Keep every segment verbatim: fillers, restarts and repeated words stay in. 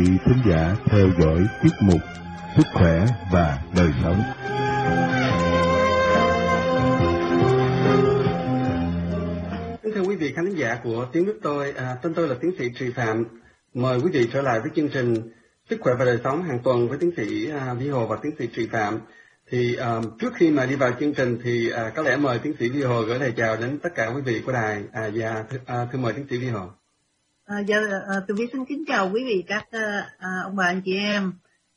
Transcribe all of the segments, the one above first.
thính giả theo dõi tiết mục Sức khỏe và đời sống. Kính thưa quý vị khán giả của Tiếng Nước Tôi, à, tên tôi là tiến sĩ Trì Phạm. Mời quý vị trở lại với chương trình Sức khỏe và đời sống hàng tuần với tiến sĩ à, Vĩ Hồ và tiến sĩ Trì Phạm. Thì à, trước khi mà đi vào chương trình thì à, có lẽ mời tiến sĩ Vĩ Hồ gửi lời chào đến tất cả quý vị của đài. À, và th- à, thưa mời tiến sĩ Vĩ Hồ. À, dạ, à, tôi Vĩ xin kính chào quý vị các à, ông bà anh chị em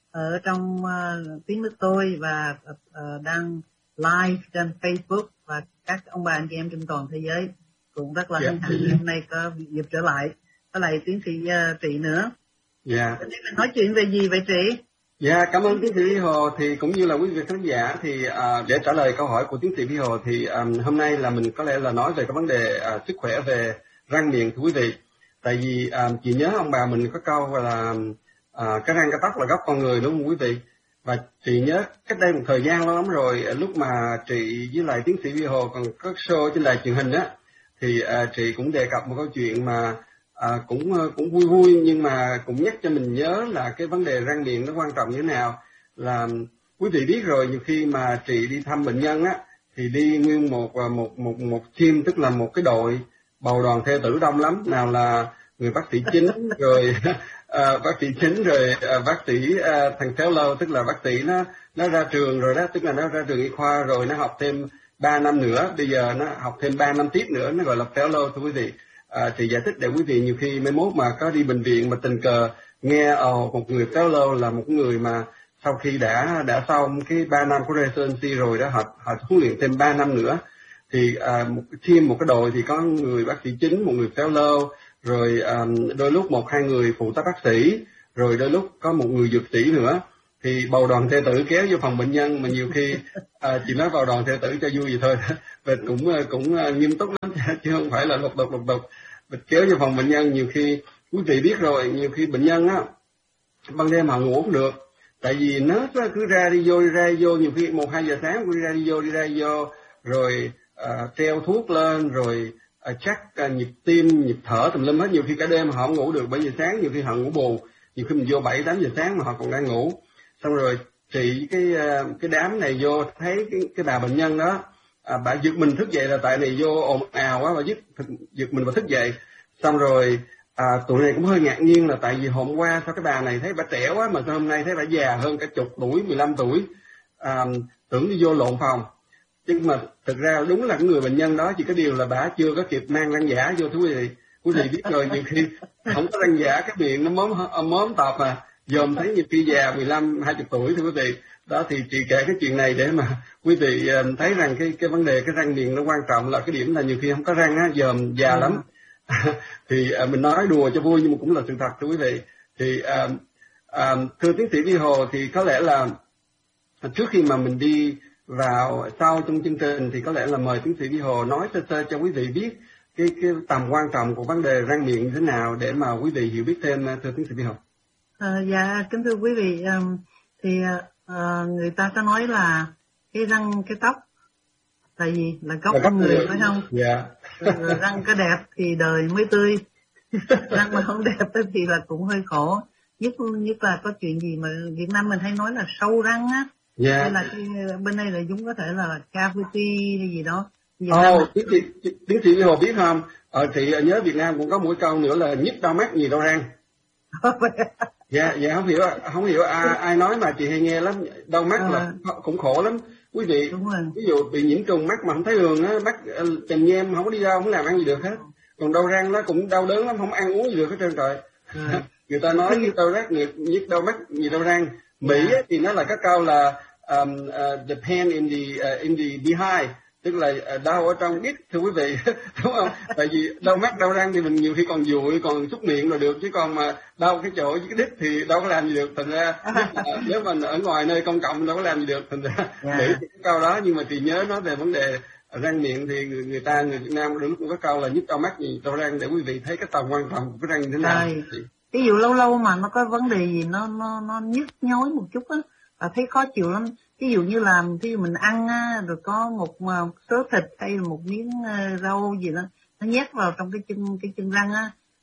ở trong à, Tiếng Nước Tôi và à, đang live trên Facebook và các ông bà anh chị em trên toàn thế giới. Cũng rất là hân hạnh hôm nay có dịp trở lại có lại tiến sĩ uh, Trị nữa. Dạ. Mình nói chuyện về gì vậy Trị? Dạ, cảm ơn tiến sĩ Vĩ Hồ. Thì cũng như là quý vị khán giả thì uh, để trả lời câu hỏi của tiến sĩ Vĩ Hồ thì um, hôm nay là mình có lẽ là nói về cái vấn đề uh, sức khỏe về răng miệng thưa quý vị. Tại vì um, chị nhớ ông bà mình có câu là uh, cái răng cái tóc là gốc con người đúng không quý vị? Và chị nhớ cách đây một thời gian lâu lắm rồi, lúc mà chị với lại tiến sĩ Vĩ Hồ còn có show trên đài truyền hình á, thì uh, chị cũng đề cập một câu chuyện mà uh, cũng uh, cũng vui vui nhưng mà cũng nhắc cho mình nhớ là cái vấn đề răng miệng nó quan trọng như thế nào. Là quý vị biết rồi, nhiều khi mà chị đi thăm bệnh nhân á thì đi nguyên một một một một team, tức là một cái đội bầu đoàn thê tử đông lắm, nào là người bác sĩ chính rồi uh, bác sĩ chính rồi uh, bác sĩ uh, thằng fellow, tức là bác sĩ nó nó ra trường rồi đó, tức là nó ra trường y khoa rồi nó học thêm ba năm nữa, bây giờ nó học thêm ba năm tiếp nữa, nó gọi là fellow thưa quý vị. À, thì giải thích để quý vị nhiều khi mai mốt mà có đi bệnh viện mà tình cờ nghe ồ một người fellow là một người mà sau khi đã đã xong cái ba năm của residency rồi đó, họ họ huấn luyện thêm ba năm nữa, thì à, một team một cái đội thì có người bác sĩ chính, một người fellow, rồi um, đôi lúc một hai người phụ tá bác sĩ, rồi đôi lúc có một người dược sĩ nữa. Thì bầu đoàn thê tử kéo vô phòng bệnh nhân mà nhiều khi à, chị nói bầu đoàn thê tử cho vui vậy thôi, và cũng cũng nghiêm túc lắm chứ không phải là lục đục lục đục. Mình kéo vô phòng bệnh nhân, nhiều khi quý vị biết rồi, nhiều khi bệnh nhân á ban đêm họ ngủ không được, tại vì nó cứ ra đi vô đi ra đi vô, nhiều khi một hai giờ sáng cứ đi ra đi vô đi ra đi vô, rồi à, treo thuốc lên, rồi à, chắc à, nhịp tim nhịp thở tùm lum hết, nhiều khi cả đêm họ không ngủ được, bởi vì sáng nhiều khi họ ngủ bù, nhiều khi mình vô bảy tám giờ sáng mà họ còn đang ngủ. Xong rồi trị cái cái đám này vô thấy cái cái bà bệnh nhân đó, à, bà giật mình thức dậy là tại này vô ồn ào quá, bà giật giật mình và thức dậy. Xong rồi à, tụi này cũng hơi ngạc nhiên là tại vì hôm qua sao cái bà này thấy bà trẻ quá mà sao hôm nay thấy bà già hơn cả chục tuổi, mười lăm tuổi, à, tưởng đi vô lộn phòng. Nhưng mà thực ra đúng là cái người bệnh nhân đó, chỉ có điều là bà chưa có kịp mang răng giả vô thú quý vị. Quý vị biết rồi, nhiều khi không có răng giả cái miệng nó móm móm tọp mà dòm thấy nhiều khi già mười lăm hai chục tuổi thưa quý vị. Đó thì chị kể cái chuyện này để mà quý vị thấy rằng cái cái vấn đề cái răng miệng nó quan trọng, là cái điểm là nhiều khi không có răng á, dòm già ừ. lắm. Thì à, mình nói đùa cho vui nhưng mà cũng là sự thật thưa quý vị. Thì à, à, thưa tiến sĩ Vĩ Hồ, thì có lẽ là trước khi mà mình đi vào sau trong chương trình thì có lẽ là mời tiến sĩ Vĩ Hồ nói sơ sơ cho quý vị biết cái cái tầm quan trọng của vấn đề răng miệng như thế nào để mà quý vị hiểu biết thêm, thưa tiến sĩ Vĩ Hồ. À, dạ kính thưa quý vị, um, thì uh, người ta có nói là cái răng cái tóc tại vì là gốc con người phải không? Dạ. Rồi răng cái đẹp thì đời mới tươi, răng mà không đẹp thì là cũng hơi khổ. Nhất nhất là có chuyện gì mà Việt Nam mình hay nói là sâu răng á, yeah. hay là cái, bên đây là chúng có thể là cavity hay gì đó. Ồ, oh, tiến sĩ tiến sĩ Vĩ Hồ biết không? Ở chị nhớ Việt Nam cũng có một câu nữa là nhức đau mắt gì đau răng. Dạ, dạ không hiểu, không hiểu ai, ai nói mà chị hay nghe lắm, đau mắt à. Là cũng khổ lắm quý vị. Ví dụ bị nhiễm trùng mắt mà không thấy đường á, mắt chèm nhem không có đi đâu, không làm ăn gì được hết. Còn đau răng nó cũng đau đớn lắm, không ăn uống gì được hết trơn trời. À. Người ta nói như đau răng, nhức đau mắt gì đau răng. Mỹ á, thì nó là cái câu là um, uh, the pain in the uh, in the behind, tức là đau ở trong đít thưa quý vị, đúng không? Tại vì đau mắt đau răng thì mình nhiều khi còn dụi còn xúc miệng là được, chứ còn mà đau cái chỗ cái đít thì đâu có làm gì được. Thành ra nếu mà ở ngoài nơi công cộng đâu có làm gì được. Thành ra nghĩ yeah. cái câu đó, nhưng mà thì nhớ nói về vấn đề răng miệng thì người, người ta người Việt Nam đừng cũng có câu là nhức đau mắt gì đau răng, để quý vị thấy cái tầm quan trọng của cái răng như thế nào. Ví dụ lâu lâu mà nó có vấn đề gì nó nó nó nhức nhối một chút á, và thấy khó chịu lắm. Ví dụ như là ví dụ mình ăn á, rồi có một, một số thịt hay một miếng uh, rau gì đó nó nhét vào trong cái chân cái chân răng á,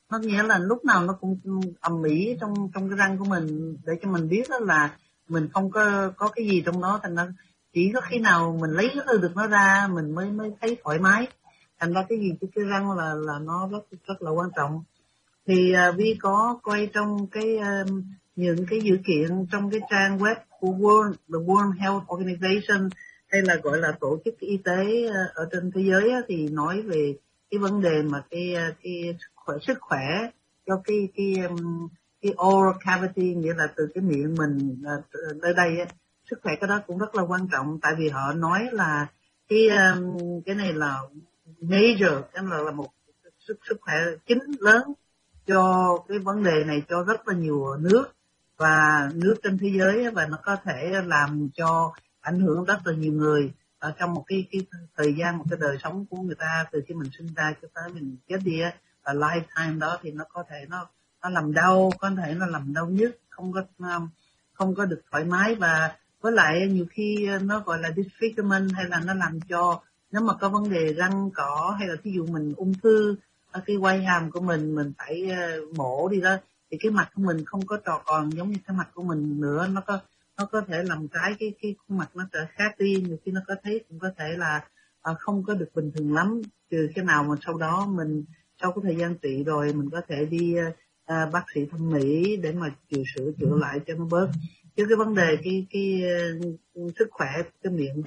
nó nghĩa là lúc nào nó cũng ầm ĩ trong trong cái răng của mình, để cho mình biết đó là mình không có có cái gì trong đó, thành ra chỉ có khi nào mình lấy cái được nó ra mình mới mới thấy thoải mái. Thành ra cái gì cái, cái răng là là nó rất rất là quan trọng. Thì uh, Vi có quay trong cái um, những cái dữ kiện trong cái trang web của World, the World Health Organization, hay là gọi là tổ chức y tế uh, ở trên thế giới uh, thì nói về cái vấn đề mà cái uh, cái khỏe, sức khỏe cho cái cái um, cái oral cavity, nghĩa là từ cái miệng mình uh, nơi đây uh, sức khỏe cái đó cũng rất là quan trọng, tại vì họ nói là cái um, cái này là major, cái là là một sức sức khỏe chính lớn cho cái vấn đề này cho rất là nhiều nước và nước trên thế giới, và nó có thể làm cho ảnh hưởng rất là nhiều người ở trong một cái cái thời gian, một cái đời sống của người ta từ khi mình sinh ra cho tới mình chết đi á, và lifetime đó thì nó có thể nó nó làm đau, có thể nó làm đau nhức, không có không có được thoải mái, và với lại nhiều khi nó gọi là disfigurement, hay là nó làm cho nếu mà có vấn đề răng cỏ, hay là ví dụ mình ung thư ở cái quai hàm của mình mình phải mổ đi đó, thì cái mặt của mình không có tròn còn giống như cái mặt của mình nữa, nó có nó có thể làm cái cái cái khuôn mặt nó trở khác đi, nhiều khi nó có thấy cũng có thể là à, không có được bình thường lắm, trừ khi nào mà sau đó mình sau cái thời gian trị rồi mình có thể đi à, bác sĩ thẩm mỹ để mà chữa sửa chữa lại cho nó bớt. Chứ cái vấn đề cái cái uh, sức khỏe cái miệng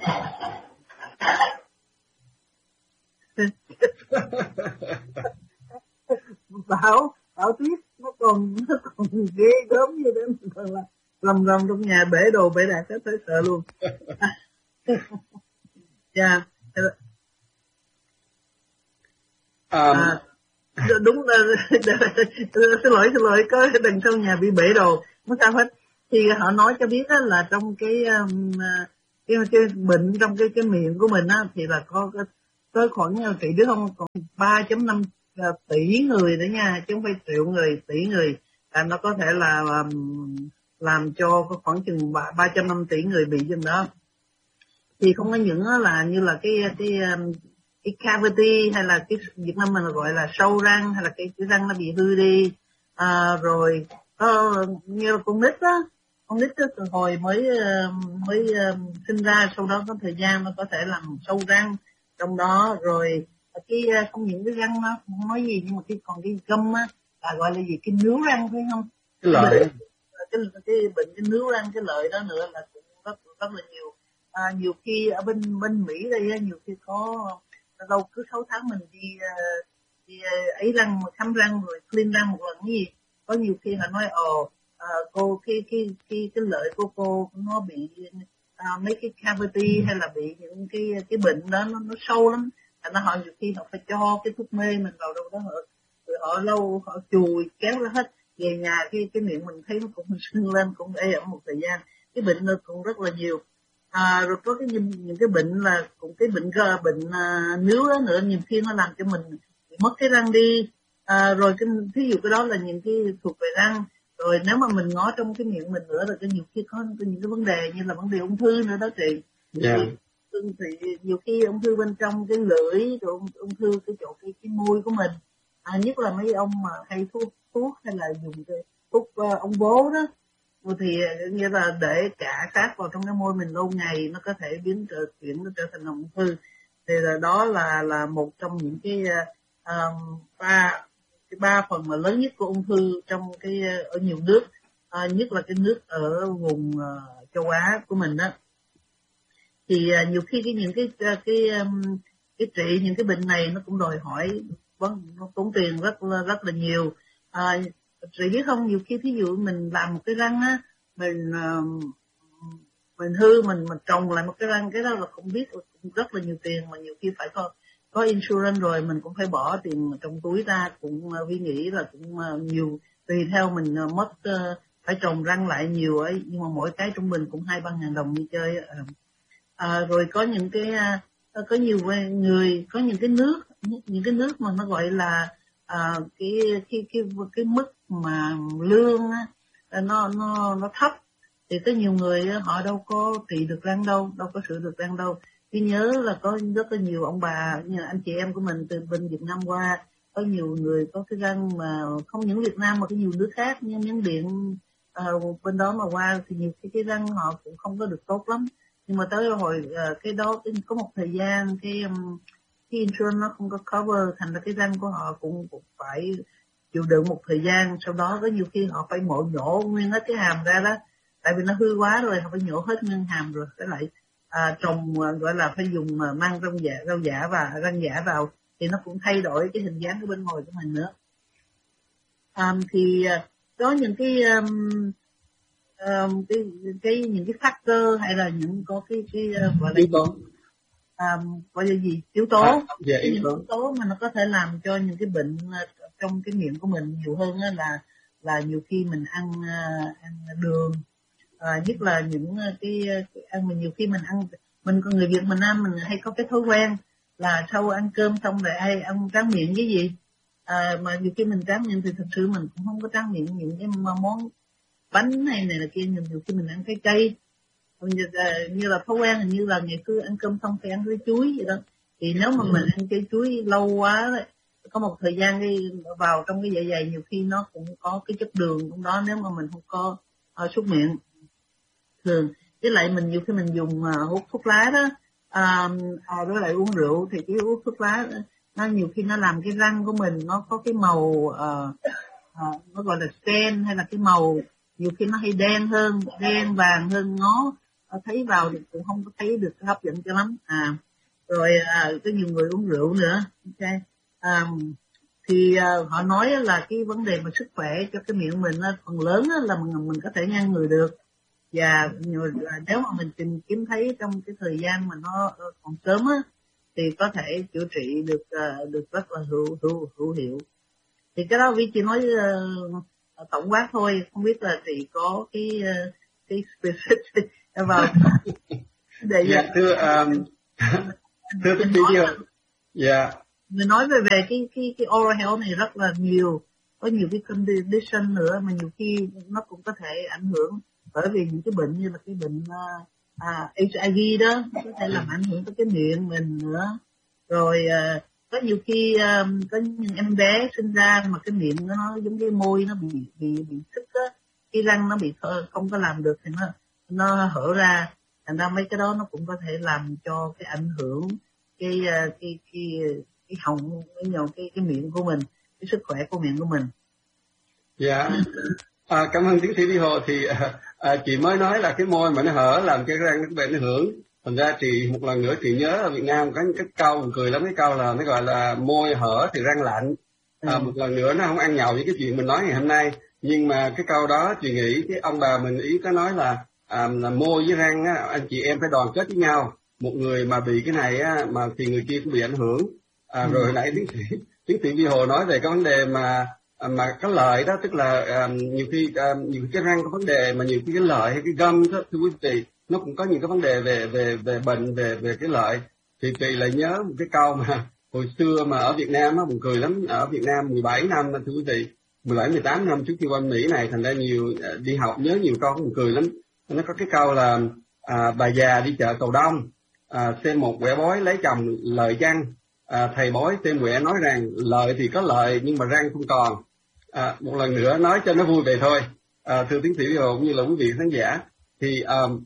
bảo bảo tiếp nó còn nó còn ghê gớm như thế, mình còn là lầm rầm trong nhà bể đồ bể đạc hết, thấy sợ luôn. Dạ. À, đúng là xin lỗi xin lỗi có đằng sau nhà bị bể đồ không sao hết. Thì họ nói cho biết đó là trong cái um, cái, cái bệnh trong cái cái miệng của mình á thì là có tới khoảng tỷ đứa không còn ba phẩy năm tỷ người nữa nha, chứ không phải triệu người, tỷ người, là nó có thể là um, làm cho có khoảng chừng ba trăm năm tỷ người bị chừng đó. Thì không có những là như là cái cái cái cavity, hay là cái Việt Nam mình gọi là sâu răng, hay là cái, cái răng nó bị hư đi, à, rồi có như là con nít á, con nít á từ hồi mới mới sinh ra, sau đó có thời gian nó có thể làm sâu răng trong đó, rồi cái không những cái răng nó không nói gì, nhưng mà cái còn cái gum á là gọi là gì, cái nướu răng phải không? Cái lợi cái, cái bệnh cái nướu răng, cái lợi đó nữa là cũng rất rất là nhiều. À, nhiều khi ở bên bên Mỹ đây á, nhiều khi có đâu cứ sáu tháng mình đi đi ấy răng, khám răng rồi clean răng một lần gì, có nhiều khi họ nói ồ à, cô cái cái cái cái lợi của cô nó bị à, mấy cái cavity hay là bị những cái cái bệnh đó nó nó sâu lắm, thành ra họ nhiều khi họ phải cho cái thuốc mê mình vào đâu đó, họ rồi họ lâu họ chùi kéo ra hết, về nhà cái cái miệng mình thấy nó cũng sưng lên, cũng ê ẩm một thời gian, cái bệnh nó cũng rất là nhiều. À, rồi có cái những, những cái bệnh là cũng cái bệnh bệnh à, nướu đó nữa, nhiều khi nó làm cho mình mất cái răng đi. À, rồi cái ví dụ cái đó là những cái thuộc về răng. Rồi nếu mà mình ngó trong cái miệng mình nữa là cái nhiều khi có, có những cái vấn đề như là vấn đề ung thư nữa đó chị. Yeah. Thì, thì nhiều khi ung thư bên trong cái lưỡi, rồi ung, ung thư cái chỗ cái cái môi của mình. À, nhất là mấy ông mà hay thuốc thuốc hay là dùng cái thuốc uh, ông bố đó, thì nghĩa là để cả sát vào trong cái môi mình lâu ngày nó có thể biến trở chuyển nó trở thành ung thư. Thì là đó là là một trong những cái uh, ba cái ba phần mà lớn nhất của ung thư trong cái ở nhiều nước, uh, nhất là cái nước ở vùng uh, châu Á của mình đó. Thì uh, nhiều khi cái những cái uh, cái um, cái trị những cái bệnh này nó cũng đòi hỏi vâng nó tốn tiền rất là rất là nhiều. Uh, Chị biết không, nhiều khi thí dụ mình làm một cái răng á, mình uh, mình hư, mình mình trồng lại một cái răng, cái đó là không biết cũng rất là nhiều tiền, mà nhiều khi phải có có insurance rồi mình cũng phải bỏ tiền trong túi ra, cũng uh, Vi nghĩ là cũng uh, nhiều, tùy theo mình uh, mất uh, phải trồng răng lại nhiều ấy, nhưng mà mỗi cái trung bình cũng hai ba ngàn đồng đi chơi. Uh, uh, rồi có những cái uh, có nhiều người có những cái nước những cái nước mà nó gọi là uh, cái cái cái cái mức mà lương á, nó nó nó thấp, thì có nhiều người họ đâu có trị được răng đâu, đâu có sửa được răng đâu. Tôi nhớ là có rất là nhiều ông bà như anh chị em của mình từ bên Việt Nam qua có nhiều người có cái răng mà không những Việt Nam mà có nhiều nước khác như Miến Điện uh, bên đó mà qua thì nhiều cái cái răng họ cũng không có được tốt lắm. Nhưng mà tới hồi uh, cái đó cái, có một thời gian cái um, cái insurance nó không có cover, thành ra cái răng của họ cũng, cũng phải chịu đựng một thời gian. Sau đó có nhiều khi họ phải mổ nhổ nguyên hết cái hàm ra đó, tại vì nó hư quá rồi, họ phải nhổ hết nguyên hàm rồi cái lại à, trồng gọi là phải dùng uh, mang răng giả rau giả và răng giả vào thì nó cũng thay đổi cái hình dáng của bên ngoài của mình nữa. Um, thì uh, có những cái um, um, cái cái những cái factor hay là những có cái cái uh, gọi là yếu tố um, gọi là gì yếu tố à, yeah, những yếu tố mà nó có thể làm cho những cái bệnh uh, trong cái miệng của mình nhiều hơn uh, là là nhiều khi mình ăn uh, ăn đường, uh, nhất là những uh, cái, cái ăn mình nhiều khi mình ăn mình con người Việt mình ăn mình hay có cái thói quen là sau ăn cơm xong rồi hay ăn tráng miệng cái gì, à, mà nhiều khi mình tráng miệng thì thực sự mình cũng không có tráng miệng những cái món bánh này này là kia, nhiều khi mình ăn cái cây như, như là thói quen như là ngày xưa ăn cơm xong phải ăn cái chuối vậy đó. Thì nếu mà mình ăn cái chuối lâu quá đấy, có một thời gian đi vào trong cái dạ dày nhiều khi nó cũng có cái chất đường trong đó nếu mà mình không có uh, súc miệng thường. Với lại mình nhiều khi mình dùng uh, hút thuốc lá đó, à, à, với lại uống rượu thì cái uống thuốc lá nó nhiều khi nó làm cái răng của mình nó có cái màu uh, uh, nó gọi là stain hay là cái màu nhiều khi nó hay đen hơn, đen vàng hơn, ngó thấy vào thì cũng không có thấy được hấp dẫn cho lắm. À rồi à, có nhiều người uống rượu nữa, ok. À, thì à, họ nói là cái vấn đề mà sức khỏe cho cái miệng mình phần lớn là mình mình có thể ngăn ngừa được. Và nếu mà mình tìm kiếm thấy trong cái thời gian mà nó còn sớm á thì có thể chữa trị được uh, được rất là hữu hữu hữu hiệu. Thì cái đó Vi chỉ nói uh, tổng quát thôi, không biết là chị có cái uh, cái specific vào để yeah, thưa um, thưa quý vị nhiều dạ mình nói về về cái cái cái oral health này rất là nhiều, có nhiều cái condition nữa mà nhiều khi nó cũng có thể ảnh hưởng, bởi vì những cái bệnh như là cái bệnh uh, uh, H I V đó có thể làm ảnh hưởng tới cái miệng mình nữa. Rồi uh, có nhiều khi um, có những em bé sinh ra mà cái miệng nó giống cái môi nó bị bị bị xức á, cái răng nó bị không có làm được thì nó nó hở ra, thành ra mấy cái đó nó cũng có thể làm cho cái ảnh hưởng cái cái cái cái, cái họng cái cái cái miệng của mình, cái sức khỏe của miệng của mình. Dạ. À, cảm ơn tiến sĩ Vi Hồ. Thì à, à, chị mới nói là cái môi mà nó hở làm cái răng nó bị ảnh hưởng. Thành ra chị một lần nữa chị nhớ ở Việt Nam có cái câu mình cười lắm, cái câu là nó gọi là môi hở thì răng lạnh. À, ừ. Một lần nữa nó không ăn nhậu với cái chuyện mình nói ngày hôm nay, nhưng mà cái câu đó chị nghĩ cái ông bà mình ý có nói là, à, là môi với răng á, anh chị em phải đoàn kết với nhau. Một người mà bị cái này á, mà thì người kia cũng bị ảnh hưởng. À, ừ. Rồi hồi nãy tiến sĩ tiến sĩ Vi Hồ nói về cái vấn đề mà mà cái lợi đó, tức là um, nhiều khi um, nhiều khi cái răng có vấn đề, mà nhiều khi cái lợi hay cái gum đó, thưa quý vị, nó cũng có những cái vấn đề về về về bệnh, về về cái lợi. Thì chị lại nhớ một cái câu mà hồi xưa mà ở Việt Nam á, buồn cười lắm, ở Việt Nam mười bảy năm thưa quý vị, mười bảy mười tám năm trước khi qua Mỹ này, thành ra nhiều đi học nhớ nhiều câu buồn cười lắm. Nó có cái câu là à, bà già đi chợ cầu đông, à, xem một quẻ bói lấy chồng lời chăng, à, thầy bói xem quẻ nói rằng lợi thì có lợi nhưng mà răng không còn. À, một lần nữa nói cho nó vui vậy thôi. À, thưa tiến sĩ Hồ cũng như là quý vị khán giả, thì um,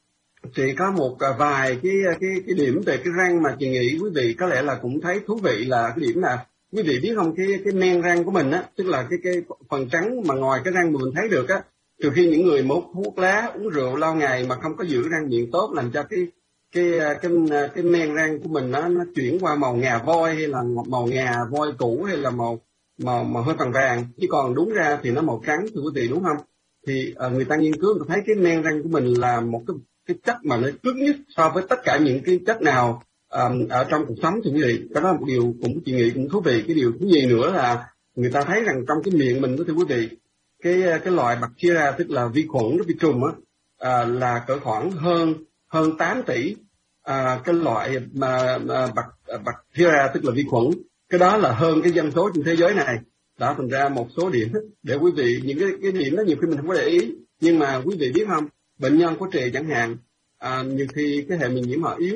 chị có một vài cái cái cái điểm về cái răng mà chị nghĩ quý vị có lẽ là cũng thấy thú vị, là cái điểm là quý vị biết không, cái cái men răng của mình á, tức là cái cái phần trắng mà ngoài cái răng mà mình thấy được á, trừ khi những người hút thuốc lá, uống rượu lâu ngày mà không có giữ răng miệng tốt, làm cho cái cái cái cái, cái men răng của mình nó nó chuyển qua màu ngà voi, hay là màu ngà voi cũ, hay là màu màu màu hơi vàng vàng, chứ còn đúng ra thì nó màu trắng, thưa quý vị, đúng không? Thì uh, người ta nghiên cứu, người ta thấy cái men răng của mình là một cái cái chất mà nó cứng nhất so với tất cả những cái chất nào um, ở trong cuộc sống, thưa quý vị. Đó là một điều cũng chị nghĩ cũng thú vị. Cái điều thứ gì nữa là người ta thấy rằng trong cái miệng mình đó, thưa quý vị, cái cái loại bacteria, tức là vi khuẩn, vi trùng á, uh, là cỡ khoảng hơn hơn tám tỷ uh, cái loại mà uh, bacteria, tức là vi khuẩn. Cái đó là hơn cái dân số trên thế giới này. Đó, thành ra một số điểm để quý vị, những cái cái điểm đó nhiều khi mình không có để ý, nhưng mà quý vị biết không, bệnh nhân của trì chẳng hạn, à, nhiều khi cái hệ miễn nhiễm họ yếu á,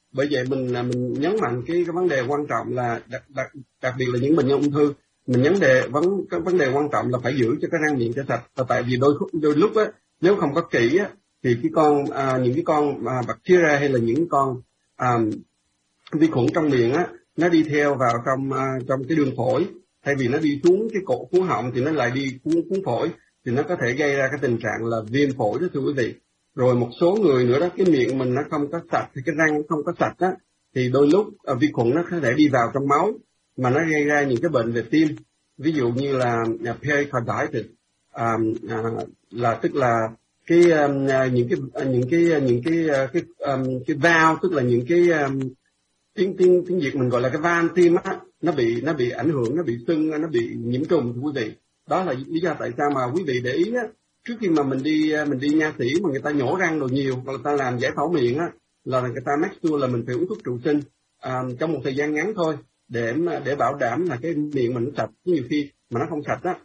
Bởi vậy mình mình nhấn mạnh cái cái vấn đề quan trọng là đặc đặc, đặc biệt là những bệnh nhân ung thư, mình nhấn đề vấn cái vấn đề quan trọng là phải giữ cho cái răng miệng cho sạch. Và tại vì đôi đôi lúc á, nếu không có kỹ á, thì cái con à, những cái con à, bacteria hay là những con à, vi khuẩn trong miệng á, nó đi theo vào trong à, trong cái đường phổi, thay vì nó đi xuống cái cổ cuống họng thì nó lại đi cuốn cuống phổi, thì nó có thể gây ra cái tình trạng là viêm phổi đó thưa quý vị. Rồi một số người nữa đó, cái miệng mình nó không có sạch thì cái răng không có sạch á, thì đôi lúc à, vi khuẩn nó có thể đi vào trong máu mà nó gây ra những cái bệnh về tim, ví dụ như là uh, pericarditis, à, à, là tức là cái um, những cái những cái những cái cái um, cái valve, tức là những cái um, tiếng tiếng tiếng Việt mình gọi là cái van tim á, nó bị nó bị ảnh hưởng, nó bị sưng, nó bị nhiễm trùng thưa quý vị. Đó là lý do tại sao mà quý vị để ý á, trước khi mà mình đi mình đi nha sĩ mà người ta nhổ răng đồ nhiều, người ta làm giải phẫu miệng á, là người ta make sure là mình phải uống thuốc trụ sinh à, trong một thời gian ngắn thôi, để để bảo đảm là cái miệng mình nó sạch. Nhiều khi mà nó không sạch á,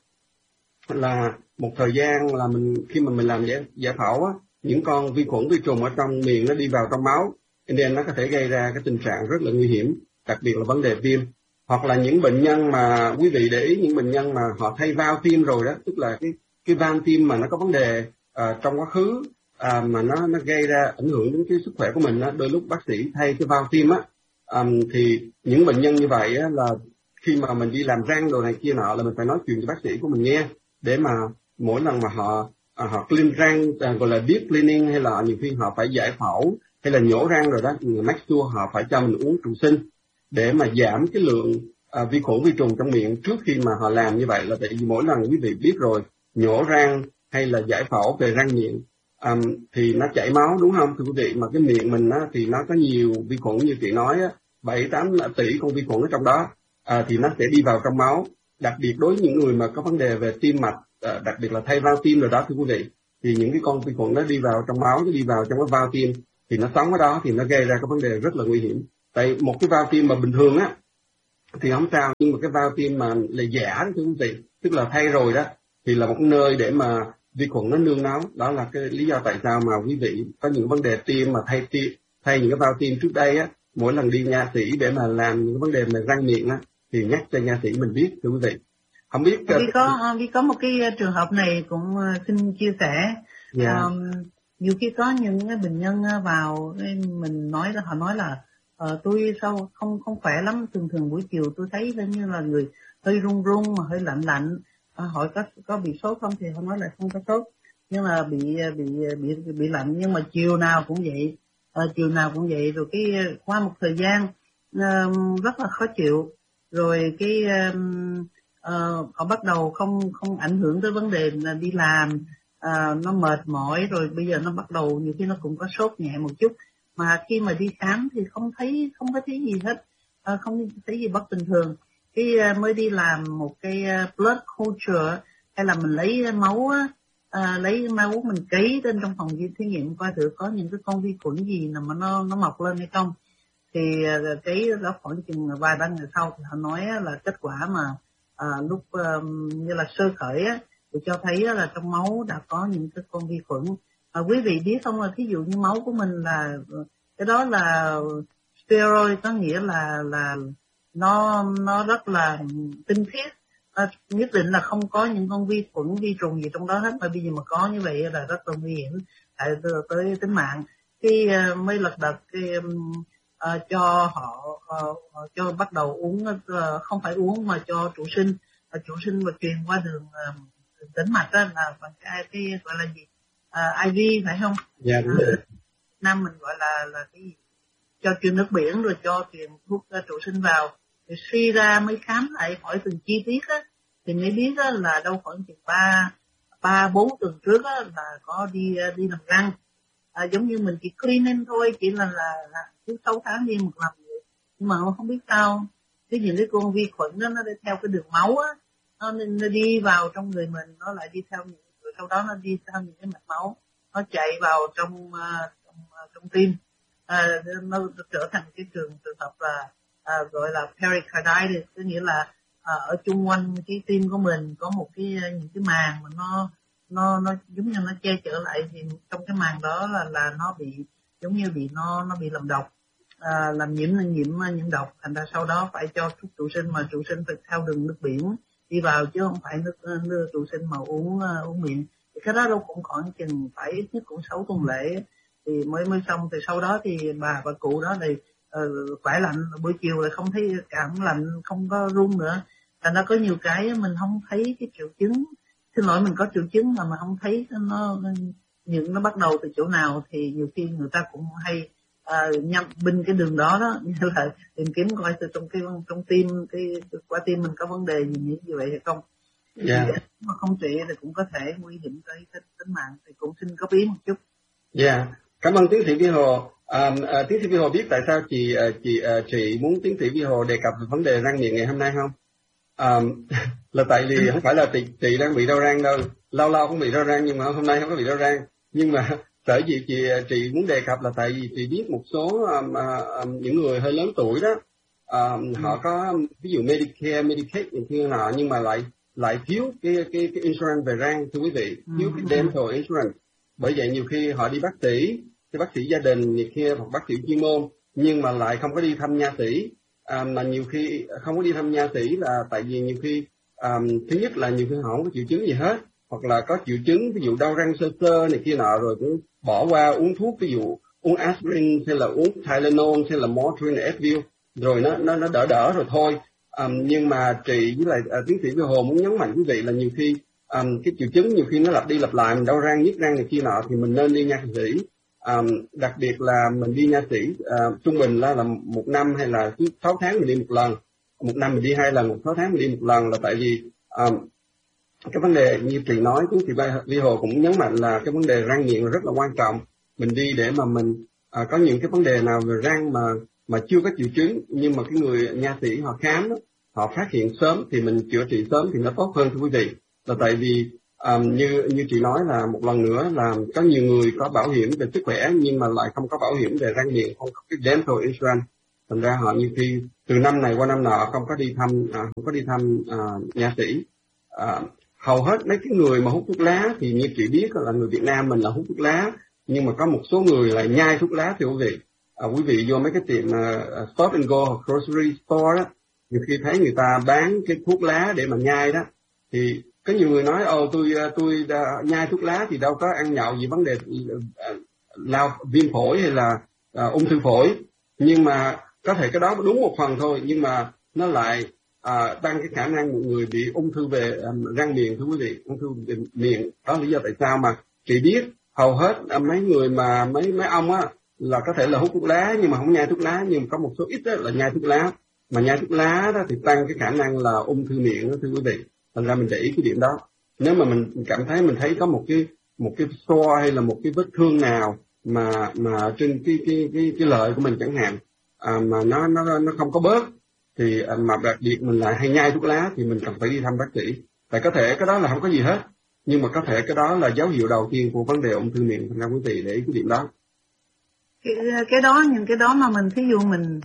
là một thời gian là mình khi mà mình làm giải, giải phẫu á, những con vi khuẩn vi trùng ở trong miệng nó đi vào trong máu, nên nó có thể gây ra cái tình trạng rất là nguy hiểm, đặc biệt là vấn đề viêm. Hoặc là những bệnh nhân mà quý vị để ý, những bệnh nhân mà họ thay van tim rồi đó, tức là cái cái van tim mà nó có vấn đề uh, trong quá khứ, uh, mà nó nó gây ra ảnh hưởng đến cái sức khỏe của mình á, đôi lúc bác sĩ thay cái van tim á, um, thì những bệnh nhân như vậy á, là khi mà mình đi làm răng đồ này kia nọ là mình phải nói chuyện với bác sĩ của mình nghe, để mà mỗi lần mà họ à, họ clean răng, à, gọi là deep cleaning, hay là nhiều khi họ phải giải phẫu hay là nhổ răng rồi đó, make sure họ phải cho mình uống trụ sinh để mà giảm cái lượng à, vi khuẩn vi trùng trong miệng trước khi mà họ làm như vậy. Là tại vì mỗi lần quý vị biết rồi, nhổ răng hay là giải phẫu về răng miệng um, thì nó chảy máu đúng không thưa quý vị, mà cái miệng mình á, thì nó có nhiều vi khuẩn như chị nói á, bảy tám tỷ con vi khuẩn ở trong đó, à, thì nó sẽ đi vào trong máu. Đặc biệt đối với những người mà có vấn đề về tim mạch, à, đặc biệt là thay van tim rồi đó thưa quý vị, thì những cái con vi khuẩn nó đi vào trong máu, nó đi vào trong cái van tim, thì nó sống ở đó thì nó gây ra cái vấn đề rất là nguy hiểm. Tại một cái van tim mà bình thường á thì không sao, nhưng mà cái van tim mà là giả đó thưa quý vị, tức là thay rồi đó, thì là một nơi để mà vi khuẩn nó nương náu. Đó là cái lý do tại sao mà quý vị có những vấn đề tim mà thay tim, thay những cái van tim trước đây á, mỗi lần đi nha sĩ để mà làm những vấn đề về răng miệng á, thì nhắc cho nha sĩ mình biết thưa quý vị. Không biết vì có vì có một cái trường hợp này cũng xin chia sẻ. Yeah. Um, nhiều khi có những bệnh nhân vào mình nói là họ nói là uh, tôi sao không không khỏe lắm, thường thường buổi chiều tôi thấy như là người hơi run run mà hơi lạnh lạnh, uh, hỏi có có bị sốt không thì họ nói là không có sốt, nhưng mà bị bị bị bị lạnh, nhưng mà chiều nào cũng vậy, uh, chiều nào cũng vậy. Rồi cái qua một thời gian uh, rất là khó chịu, rồi cái um, uh, họ bắt đầu không không ảnh hưởng tới vấn đề là đi làm, uh, nó mệt mỏi, rồi bây giờ nó bắt đầu nhiều khi nó cũng có sốt nhẹ một chút, mà khi mà đi khám thì không thấy không có thấy gì hết, uh, không thấy gì bất bình thường. Cái uh, mới đi làm một cái uh, blood culture, hay là mình lấy máu uh, lấy máu mình cấy lên trong phòng thí nghiệm coi thử có những cái con vi khuẩn gì mà nó nó mọc lên hay không. Thì uh, cái đó khoảng chừng vài ba ngày sau thì họ nói là kết quả mà À, lúc um, như là sơ khởi á, thì cho thấy á, là trong máu đã có những cái con vi khuẩn. À, quý vị biết không, là thí dụ như máu của mình là cái đó là steroid, có nghĩa là là nó nó rất là tinh khiết, à, nhất định là không có những con vi khuẩn vi trùng gì trong đó hết, mà bây giờ mà có như vậy là rất là nguy hiểm tại tới tính mạng. Khi uh, mới lật đật cái um, Uh, cho họ uh, cho bắt đầu uống, uh, không phải uống mà cho trụ sinh, uh, trụ sinh và truyền qua đường uh, tĩnh mạch đó, là bằng cái, cái gọi là gì, uh, i vê phải không? Dạ đúng rồi. Uh, Nam mình gọi là là cái gì, cho truyền nước biển rồi cho truyền thuốc uh, trụ sinh vào, thì suy ra mới khám lại hỏi từng chi tiết á, thì mới biết á, là đâu khoảng chừng ba ba bốn tuần trước á, là có đi uh, đi làm răng. À, giống như mình chỉ cleaning thôi, chỉ là là, là cứ sáu tháng đi một lần vậy. Nhưng mà không biết sao cái những cái con vi khuẩn đó nó đi theo cái đường máu á, nó, nó đi vào trong người mình, nó lại đi theo những, rồi sau đó nó đi theo những cái mạch máu, nó chạy vào trong uh, trong, uh, trong tim, à, nó, nó trở thành cái trường trường hợp là uh, gọi là pericarditis, có nghĩa là uh, ở chung quanh cái tim của mình có một cái những cái màng mà nó nó nó giống như nó che chở lại, thì trong cái màng đó là là nó bị giống như bị nó nó bị làm độc. à, làm nhiễm nhiễm nhiễm độc, thành ra sau đó phải cho thuốc trụ sinh, mà trụ sinh phải theo đường nước biển đi vào chứ không phải nước nước trụ sinh mà uống uh, uống miệng. Thì cái đó đâu cũng khoảng chừng phải ít nhất cũng sáu tuần lễ thì mới mới xong. Thì sau đó thì bà bà cụ đó thì uh, khỏe lạnh, buổi chiều lại không thấy cảm lạnh, không có run nữa. Thành ra có nhiều cái mình không thấy cái triệu chứng, xin lỗi mình có triệu chứng mà mà không thấy nó những nó bắt đầu từ chỗ nào, thì nhiều khi người ta cũng hay uh, nhắm bên cái đường đó đó, như là tìm kiếm coi từ trong cái trong tim cái qua tim mình có vấn đề gì như vậy hay không. Yeah. Thì mà không trị thì cũng có thể nguy hiểm tới tính mạng, thì cũng xin góp ý một chút. Dạ, yeah. Cảm ơn tiến sĩ Vi Hồ. À, à, tiến sĩ Vi Hồ biết tại sao chị chị chị muốn tiến sĩ Vi Hồ đề cập về vấn đề răng miệng ngày hôm nay không? À, là tại vì không phải là chị, chị đang bị đau răng đâu, lâu lâu cũng bị đau răng nhưng mà hôm nay không có bị đau răng. Nhưng mà sở dĩ chị chị muốn đề cập là tại vì chị biết một số um, um, những người hơi lớn tuổi đó, um, ừ. họ có ví dụ Medicare, Medicaid những thứ nào nhưng mà lại lại thiếu cái cái cái insurance về răng, thưa quý vị, thiếu cái dental insurance. Bởi vậy nhiều khi họ đi bác sĩ, cái bác sĩ gia đình nhiều khi hoặc bác sĩ chuyên môn nhưng mà lại không có đi thăm nha sĩ. À, mà nhiều khi không có đi thăm nha sĩ là tại vì nhiều khi um, thứ nhất là nhiều khi họ không có triệu chứng gì hết, hoặc là có triệu chứng ví dụ đau răng sơ sơ này kia nọ rồi cũng bỏ qua uống thuốc, ví dụ uống aspirin hay là uống Tylenol hay là Motrin, Advil rồi nó nó nó đỡ đỡ rồi thôi. Um, nhưng mà chị với lại uh, tiến sĩ Vi Hồ muốn nhấn mạnh quý vị là nhiều khi um, cái triệu chứng nhiều khi nó lặp đi lặp lại, mình đau răng nhức răng này kia nọ thì mình nên đi nha sĩ. Um, đặc biệt là mình đi nha sĩ uh, trung bình là, là một năm hay là cứ sáu tháng mình đi một lần, một năm mình đi hai lần, một sáu tháng mình đi một lần, là tại vì um, cái vấn đề như chị nói, tiến sĩ Vi Hồ cũng nhấn mạnh là cái vấn đề răng miệng rất là quan trọng. Mình đi để mà mình uh, có những cái vấn đề nào về răng mà mà chưa có triệu chứng nhưng mà cái người nha sĩ họ khám đó, họ phát hiện sớm thì mình chữa trị sớm thì nó tốt hơn, thưa quý vị. Là tại vì um, như như chị nói là một lần nữa là có nhiều người có bảo hiểm về sức khỏe nhưng mà lại không có bảo hiểm về răng miệng, không có cái dental insurance, thành ra họ nhiều khi từ năm này qua năm nọ không có đi thăm à, không có đi thăm à, nha sĩ. À, hầu hết mấy cái người mà hút thuốc lá thì như chị biết là người Việt Nam mình là hút thuốc lá, nhưng mà có một số người lại nhai thuốc lá, thưa quý vị. À, quý vị vô mấy cái tiệm uh, Stop and Go hoặc grocery store đó, nhiều khi thấy người ta bán cái thuốc lá để mà nhai đó, thì có nhiều người nói ồ tôi tôi uh, nhai thuốc lá thì đâu có ăn nhậu gì vấn đề uh, lao viêm phổi hay là uh, ung thư phổi, nhưng mà có thể cái đó đúng một phần thôi, nhưng mà nó lại uh, tăng cái khả năng một người bị ung thư về um, răng miệng, thưa quý vị, ung thư về miệng. Đó là lý do tại sao mà chị biết hầu hết uh, mấy người mà mấy mấy ông á là có thể là hút thuốc lá nhưng mà không nhai thuốc lá, nhưng mà có một số ít đó là nhai thuốc lá, mà nhai thuốc lá đó thì tăng cái khả năng là ung thư miệng đó, thưa quý vị. Thành ra mình để ý cái điểm đó. Nếu mà mình cảm thấy mình thấy có một cái một cái sore hay là một cái vết thương nào mà mà trên cái cái cái cái lợi của mình chẳng hạn, à, mà nó nó nó không có bớt thì à, mà đặc biệt mình lại hay nhai thuốc lá thì mình cần phải đi thăm bác sĩ. Tại có thể cái đó là không có gì hết, nhưng mà có thể cái đó là dấu hiệu đầu tiên của vấn đề ung thư miệng. Thành ra quý vị để ý cái điểm đó. Cái, cái đó những cái đó mà mình thí dụ mình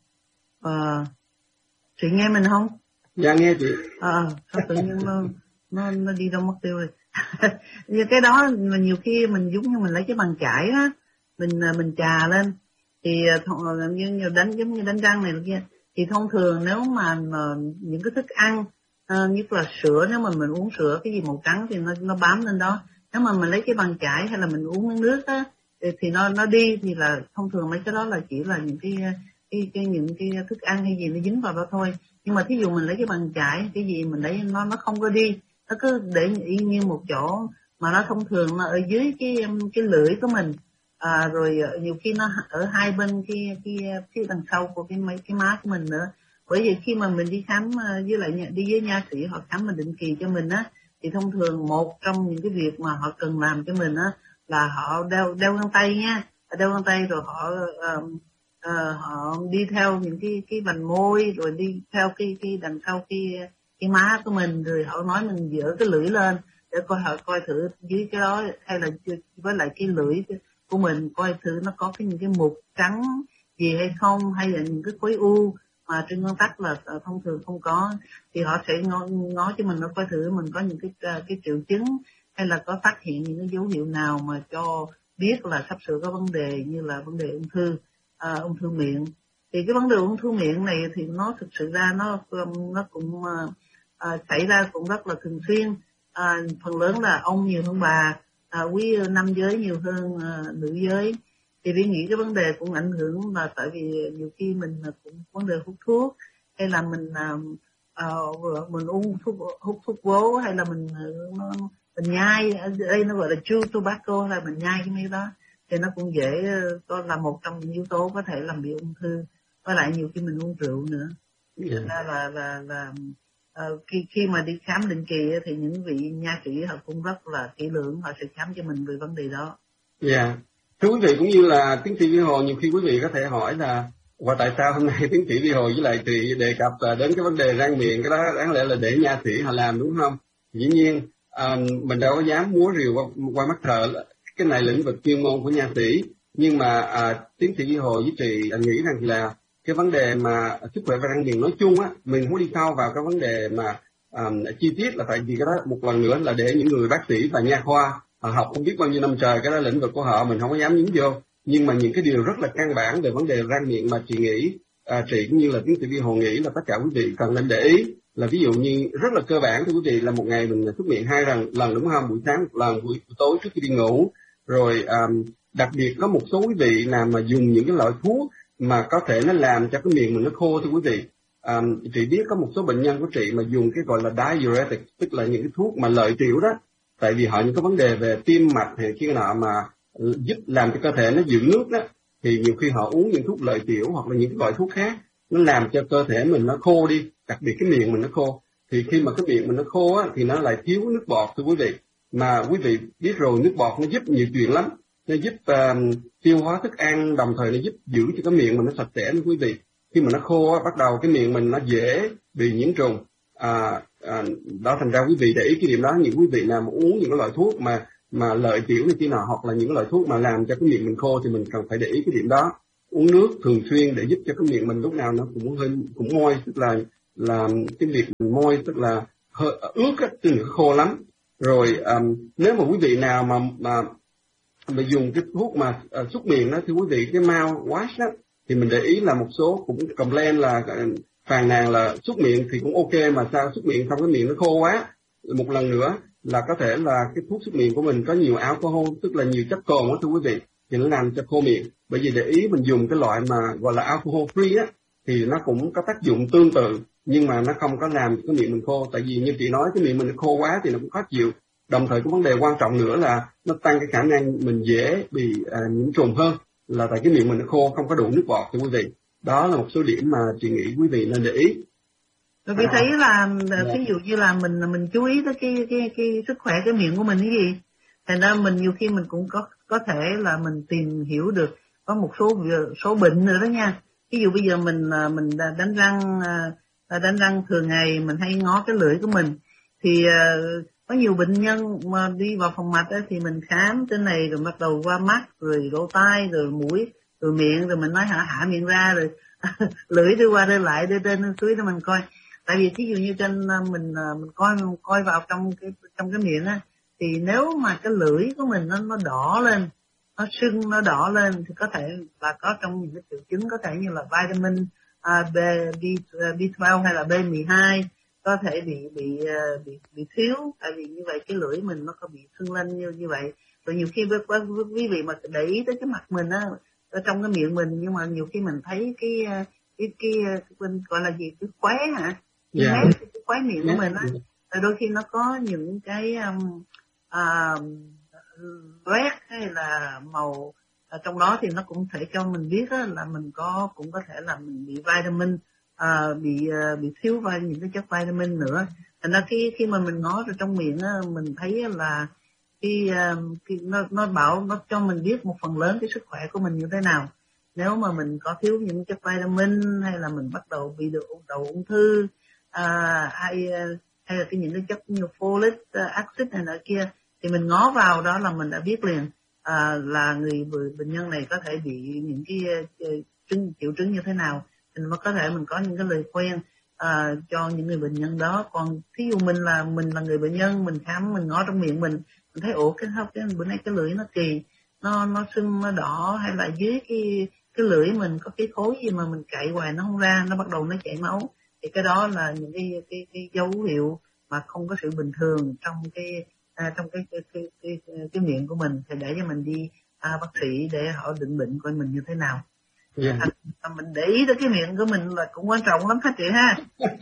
uh, chị nghe mình không? Dạ nghe chị. Ờ à, tự nhiên nó nó nó đi đâu mất tiêu rồi. Như cái đó mà nhiều khi mình giống như mình lấy cái bàn chải á, mình mình chà lên thì như, như đánh giống như đánh răng này kia, thì thông thường nếu mà, mà những cái thức ăn uh, nhất là sữa, nếu mà mình uống sữa cái gì màu trắng thì nó nó bám lên đó. Nếu mà mình lấy cái bàn chải hay là mình uống miếng nước á thì nó nó đi, thì là thông thường mấy cái đó là chỉ là những cái cái, cái những cái thức ăn hay gì nó dính vào đó thôi. Nhưng mà thí dụ mình lấy cái bàn chải cái gì mình lấy nó nó không có đi, nó cứ để yên như một chỗ, mà nó thông thường là ở dưới cái cái lưỡi của mình, à, rồi nhiều khi nó ở hai bên cái cái phía đằng sau của cái mấy cái má của mình nữa. Bởi vì khi mà mình đi khám với lại đi với nha sĩ họ khám mình định kỳ cho mình á, thì thông thường một trong những cái việc mà họ cần làm cho mình á là họ đeo đeo găng tay nha, đeo găng tay rồi họ uh, uh, họ đi theo những cái cái vành môi, rồi đi theo cái cái đằng sau cái cái má của mình, rồi họ nói mình dỡ cái lưỡi lên để coi họ coi thử dưới cái đó hay là với lại cái lưỡi của mình coi thử nó có cái những cái mụn trắng gì hay không, hay là những cái khối u mà trên nguyên tắc là thông thường không có, thì họ sẽ ngó, ngó cho mình nó coi thử mình có những cái cái triệu chứng hay là có phát hiện những cái dấu hiệu nào mà cho biết là sắp sửa có vấn đề như là vấn đề ung thư. à, ung thư miệng. Thì cái vấn đề ung thư miệng này thì nó thực sự ra nó nó cũng à, à, xảy ra cũng rất là thường xuyên, à, phần lớn là ông nhiều hơn bà, à, quý nam giới nhiều hơn à, nữ giới. Thì Vi nghĩ cái vấn đề cũng ảnh hưởng là tại vì nhiều khi mình cũng vấn đề hút thuốc, hay là mình uh, mình uống thuốc hút thuốc vố, hay là mình uh, mình nhai, ở đây nó gọi là chew tobacco, là mình nhai cái miếng đó, thì nó cũng dễ có là một trong những yếu tố có thể làm bị ung thư. Với lại nhiều khi mình uống rượu nữa, yeah. Nên là là là uh, khi khi mà đi khám định kỳ thì những vị nha sĩ họ cũng rất là kỹ lưỡng, họ sẽ khám cho mình về vấn đề đó. Dạ. Yeah. Thưa quý vị, cũng như là tiến sĩ Vi Hồ, nhiều khi quý vị có thể hỏi là và tại sao hôm nay tiến sĩ Vi Hồ với lại chị đề cập đến cái vấn đề răng miệng, cái đó đáng lẽ là để nha sĩ họ làm đúng không? Dĩ nhiên à, mình đâu có dám múa rìu qua, qua mắt thợ, cái này lĩnh vực chuyên môn của nha sĩ, nhưng mà à, tiến sĩ Vi Hồ với chị anh nghĩ rằng là cái vấn đề mà sức khỏe và răng miệng nói chung á, mình muốn đi sâu vào cái vấn đề mà à, chi tiết, là tại vì cái đó một lần nữa là để những người bác sĩ và nha khoa họ học không biết bao nhiêu năm trời, cái đó lĩnh vực của họ mình không có dám nhúng vô. Nhưng mà những cái điều rất là căn bản về vấn đề răng miệng mà chị nghĩ, à, chị cũng như là tiến sĩ Vi Hồ nghĩ là tất cả quý vị cần nên để ý, là ví dụ như rất là cơ bản thưa quý vị, là một ngày mình súc miệng hai lần lần đúng không? Buổi sáng một lần, buổi tối trước khi đi ngủ. Rồi à, đặc biệt có một số quý vị nào mà dùng những cái loại thuốc mà có thể nó làm cho cái miệng mình nó khô thưa quý vị. À, chị biết có một số bệnh nhân của chị mà dùng cái gọi là diuretic, tức là những cái thuốc mà lợi tiểu đó, tại vì họ những cái vấn đề về tim mạch hay kia nọ mà giúp làm cho cơ thể nó giữ nước đó, thì nhiều khi họ uống những thuốc lợi tiểu hoặc là những loại thuốc khác, nó làm cho cơ thể mình nó khô đi, đặc biệt cái miệng mình nó khô. Thì khi mà cái miệng mình nó khô á, thì nó lại thiếu nước bọt thưa quý vị. Mà quý vị biết rồi, nước bọt nó giúp nhiều chuyện lắm, nó giúp uh, tiêu hóa thức ăn, đồng thời nó giúp giữ cho cái miệng mình nó sạch sẽ nữa quý vị. Khi mà nó khô á, bắt đầu cái miệng mình nó dễ bị nhiễm trùng. À, à, đó thành ra quý vị để ý cái điểm đó. Những quý vị nào mà uống những cái loại thuốc mà mà lợi tiểu này kia nào, hoặc là những loại thuốc mà làm cho cái miệng mình khô, thì mình cần phải để ý cái điểm đó. Uống nước thường xuyên để giúp cho cái miệng mình lúc nào nó cũng hơi cũng môi, tức là là cái việc mình môi tức là hơi ướt á, tức là khô lắm. Rồi um, nếu mà quý vị nào mà mà mà dùng cái thuốc mà uh, súc miệng đó thì quý vị cái mouthwash đó, thì mình để ý là một số cũng complain là uh, phàn nàn là súc miệng thì cũng ok, mà sao súc miệng xong cái miệng nó khô quá. Một lần nữa là có thể là cái thuốc súc miệng của mình có nhiều alcohol, tức là nhiều chất cồn đó thưa quý vị, thì nó làm cho khô miệng. Bởi vì để ý mình dùng cái loại mà gọi là alcohol free á, thì nó cũng có tác dụng tương tự, nhưng mà nó không có làm cái miệng mình khô. Tại vì như chị nói, cái miệng mình khô quá thì nó cũng khó chịu. Đồng thời cái vấn đề quan trọng nữa là nó tăng cái khả năng mình dễ bị à, nhiễm trùng hơn, là tại cái miệng mình nó khô, không có đủ nước bọt thưa quý vị. Đó là một số điểm mà chị nghĩ quý vị nên để ý. Rồi vì thấy là ví dụ như là mình mình chú ý tới cái cái cái sức khỏe cái miệng của mình cái gì, thành ra mình nhiều khi mình cũng có có thể là mình tìm hiểu được có một số số bệnh nữa đó nha. Ví dụ bây giờ mình mình đánh răng đánh răng thường ngày, mình hay ngó cái lưỡi của mình, thì có nhiều bệnh nhân mà đi vào phòng mạch ấy, thì mình khám trên này rồi bắt đầu qua mắt, rồi lỗ tai, rồi mũi, rồi miệng, rồi mình nói hả hạ miệng ra, rồi lưỡi đưa qua đưa lại, đưa trên đưa dưới để mình coi. Tại vì ví dụ như trên mình mình coi mình coi vào trong cái trong cái miệng á, thì nếu mà cái lưỡi của mình nó nó đỏ lên, nó sưng, nó đỏ lên, thì có thể là có trong những cái triệu chứng có thể như là vitamin à, B, B, B mười hai hay là B mười hai có thể bị bị bị bị thiếu. Tại vì như vậy cái lưỡi mình nó có bị sưng lên như như vậy. Rồi nhiều khi với, với, với quý vị mà để ý tới cái mặt mình á, ở trong cái miệng mình, nhưng mà nhiều khi mình thấy cái cái cái, cái bên gọi là gì, cái khóe hả? Yeah. Cái, cái khóe miệng của yeah. mình á, rồi đôi khi nó có những cái um, uh, red hay là màu ở trong đó, thì nó cũng thể cho mình biết á, là mình có cũng có thể là mình bị vitamin, uh, bị uh, bị thiếu vai những cái chất vitamin nữa. Thành ra khi khi mà mình ngó vào trong miệng á, mình thấy là khi, uh, khi nó nó bảo nó cho mình biết một phần lớn cái sức khỏe của mình như thế nào. Nếu mà mình có thiếu những chất vitamin, hay là mình bắt đầu bị được đầu ung thư, à, hay hay là cái những cái chất như folic acid này nọ kia, thì mình ngó vào đó là mình đã biết liền à, là người bệnh nhân này có thể bị những cái chứng triệu chứng như thế nào, thì mình có thể mình có những cái lời khuyên à, cho những người bệnh nhân đó. Còn thí dụ mình là mình là người bệnh nhân, mình khám mình ngó trong miệng mình mình thấy ủa cái cái bữa nay cái lưỡi nó kỳ, nó nó sưng, nó đỏ, hay là dưới cái cái lưỡi mình có cái thối gì mà mình cạy hoài nó không ra, nó bắt đầu nó chảy máu, thì cái đó là những cái cái cái dấu hiệu mà không có sự bình thường trong cái à, trong cái cái, cái cái cái cái miệng của mình, thì để cho mình đi à, bác sĩ để họ định bệnh coi mình như thế nào. Yeah. À, mình để ý tới cái miệng của mình là cũng quan trọng lắm hả chị ha?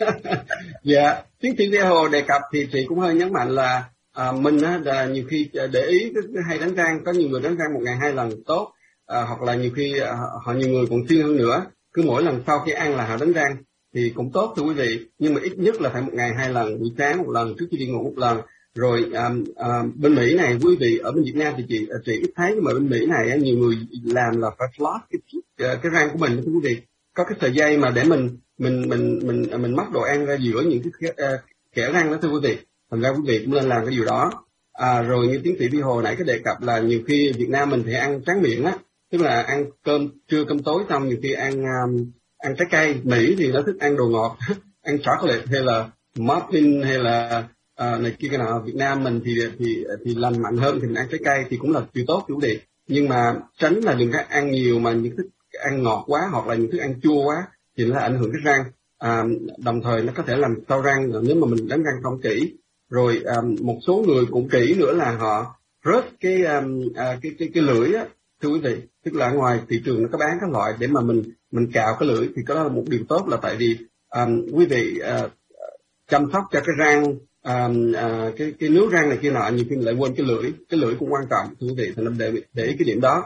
Dạ, yeah. Tiến sĩ Vy Hồ đề cập thì chị cũng hơi nhấn mạnh là à, mình á, là nhiều khi để ý hay đánh răng, có nhiều người đánh răng một ngày hai lần tốt, à, hoặc là nhiều khi à, họ nhiều người còn siêng hơn nữa, cứ mỗi lần sau khi ăn là họ đánh răng thì cũng tốt thưa quý vị, nhưng mà ít nhất là phải một ngày hai lần, buổi sáng một lần, trước khi đi ngủ một lần. Rồi à, à, bên Mỹ này quý vị, ở bên Việt Nam thì chị chị ít thấy, nhưng mà bên Mỹ này nhiều người làm là phải floss cái, cái răng của mình thưa quý vị, có cái sợi dây mà để mình mình mình mình mình, mình móc đồ ăn ra giữa những cái kẽ răng đó thưa quý vị. Thành ra quý vị cũng nên làm cái điều đó. À, rồi như tiến sĩ Vy Hồ nãy có đề cập là nhiều khi Việt Nam mình thì ăn tráng miệng á, tức là ăn cơm trưa cơm tối xong nhiều khi ăn um, ăn trái cây. Mỹ thì nó thích ăn đồ ngọt ăn chocolate hay là muffin hay là uh, này kia cái nào. Việt Nam mình thì thì thì lành mạnh hơn thì mình ăn trái cây thì cũng là điều tốt quý vị, nhưng mà tránh là đừng có ăn nhiều mà những thức ăn ngọt quá hoặc là những thức ăn chua quá thì nó là ảnh hưởng cái răng. À, đồng thời nó có thể làm sâu răng nếu mà mình đánh răng không kỹ. Rồi um, một số người cũng kỹ nữa là họ rớt cái um, uh, cái cái cái lưỡi á thưa quý vị, tức là ngoài thị trường nó có bán các loại để mà mình mình cạo cái lưỡi, thì đó là một điều tốt, là tại vì um, quý vị uh, chăm sóc cho cái răng, um, uh, cái cái nước răng này kia nọ, nhiều khi lại quên cái lưỡi, cái lưỡi cũng quan trọng thưa quý vị, thì để để ý cái điểm đó.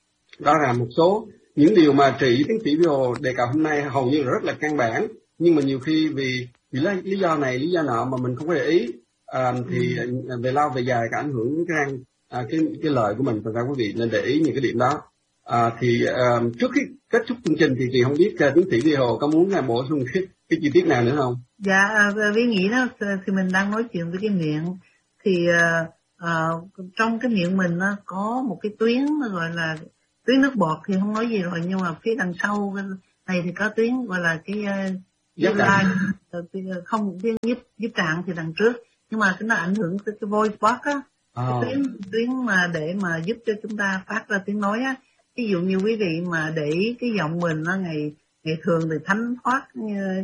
Đó là một số những điều mà chị tiến sĩ Vy Hồ đề cập hôm nay hầu như là rất là căn bản, nhưng mà nhiều khi vì vì lý do này lý do nọ mà mình không có để ý, à, thì ừ. về lâu về dài cả ảnh hưởng cái răng, à, cái cái lợi của mình. Thành ra quý vị nên để ý những cái điểm đó. À, thì à, trước khi kết thúc chương trình thì chị không biết uh, tiến sĩ Vy Hồ có muốn là bổ sung cái, cái chi tiết nào nữa không? Dạ, Vy nghĩ đó thì mình đang nói chuyện với cái miệng, thì uh, uh, trong cái miệng mình nó có một cái tuyến gọi là tuyến nước bọt thì không nói gì rồi, nhưng mà phía đằng sau này thì có tuyến gọi là cái uh, Giúp lại, không cái giúp giúp trạng thì đằng trước, nhưng mà nó ảnh hưởng tới cái voice box á, oh. cái tuyến tuyến mà để mà giúp cho chúng ta phát ra tiếng nói á. Ví dụ như quý vị mà để ý cái giọng mình nó ngày ngày thường thì thánh thoát như,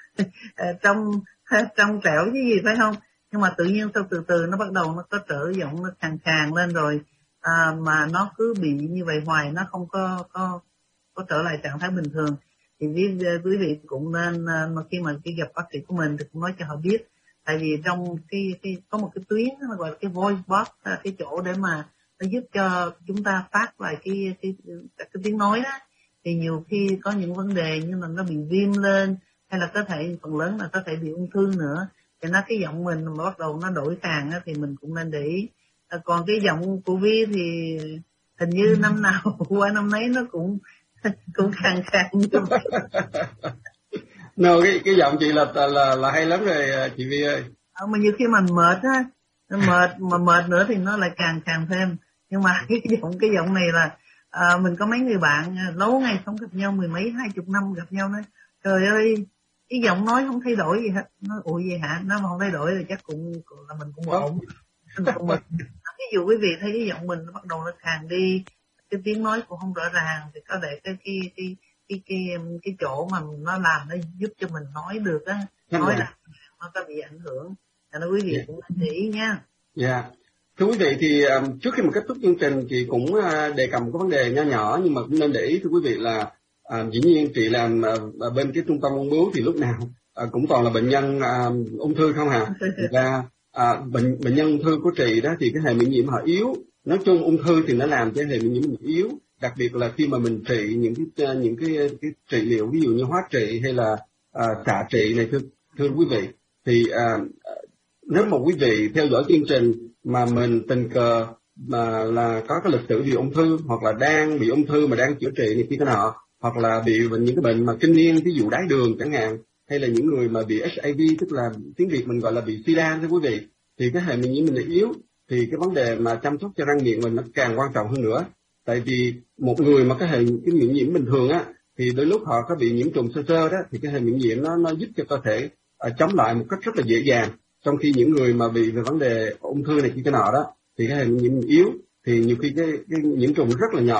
trong trong trẻo cái gì phải không, nhưng mà tự nhiên sau từ từ nó bắt đầu nó có trở giọng nó khàn khàn lên rồi, à, mà nó cứ bị như vậy hoài, nó không có có có trở lại trạng thái bình thường. Thì quý vị cũng nên mà khi mà khi gặp bác sĩ của mình thì cũng nói cho họ biết, tại vì trong cái cái có một cái tuyến nó gọi là cái voice box, cái chỗ để mà nó giúp cho chúng ta phát lại cái cái cái, cái tiếng nói đó, thì nhiều khi có những vấn đề nhưng mà nó bị viêm lên, hay là có thể phần lớn là có thể bị ung thư nữa, thì nó cái giọng mình mà bắt đầu nó đổi khàn á, thì mình cũng nên để ý. À, còn cái giọng của Vi thì hình như năm nào qua năm nấy nó cũng cũng khàn khàn như vậy. No, cái cái giọng chị là là là hay lắm rồi chị Vi ơi. À, mà nhiều khi mà mệt á, mệt mà mệt nữa thì nó lại càng càng thêm. Nhưng mà cái giọng cái giọng này là à, mình có mấy người bạn lâu ngày không gặp nhau, mười mấy hai chục năm gặp nhau nói trời ơi cái giọng nói không thay đổi gì hết. Nó ủa vậy hả? Nó mà không thay đổi thì chắc cũng là mình cũng ổn. Ví dụ quý vị thấy cái giọng mình nó bắt đầu nó khàn đi, cái tiếng nói cũng không rõ ràng, thì có thể cái cái cái cái cái cái chỗ mà nó làm nó giúp cho mình nói được á, nói là nó có bị ảnh hưởng. Cho nên quý vị yeah. cũng nên để ý nha. Dạ. Yeah. Thưa quý vị, thì um, trước khi mà kết thúc chương trình chị cũng uh, đề cập một cái vấn đề nho nhỏ nhưng mà cũng nên để ý thưa quý vị là uh, dĩ nhiên chị làm uh, bên cái trung tâm ung bướu thì lúc nào uh, cũng toàn là bệnh nhân uh, ung thư không hả? Và uh, bệnh bệnh nhân ung thư của chị đó thì cái hệ miễn nhiễm họ yếu. Nói chung ung thư thì nó làm cho hệ miễn nhiễm mình yếu, đặc biệt là khi mà mình trị những cái những cái, cái trị liệu ví dụ như hóa trị hay là uh, xạ trị này thưa thưa quý vị, thì uh, nếu mà quý vị theo dõi chương trình mà mình tình cờ mà là có cái lịch sử bị ung thư hoặc là đang bị ung thư mà đang chữa trị này kia cái nọ, hoặc là bị bệnh những cái bệnh mà kinh niên, ví dụ đái đường chẳng hạn, hay là những người mà bị hát i vê, tức là tiếng Việt mình gọi là bị sida thưa quý vị, thì cái hệ miễn nhiễm mình là yếu, thì cái vấn đề mà chăm sóc cho răng miệng mình nó càng quan trọng hơn nữa. Tại vì một người mà cái hệ cái miễn nhiễm bình thường á, thì đôi lúc họ có bị nhiễm trùng sơ sơ đó, thì cái hệ miễn nhiễm nó nó giúp cho cơ thể uh, chống lại một cách rất là dễ dàng. Trong khi những người mà bị về vấn đề ung thư này kia cái nọ đó, thì cái hệ miễn nhiễm yếu, thì nhiều khi cái, cái nhiễm trùng rất là nhỏ,